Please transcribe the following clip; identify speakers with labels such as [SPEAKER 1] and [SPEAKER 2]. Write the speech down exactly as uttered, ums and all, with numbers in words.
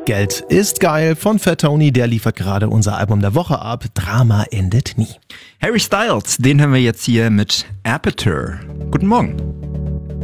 [SPEAKER 1] Geld ist geil von Fat Tony, der liefert gerade unser Album der Woche ab. Drama endet nie.
[SPEAKER 2] Harry Styles, den hören wir jetzt hier mit Aperture. Guten Morgen.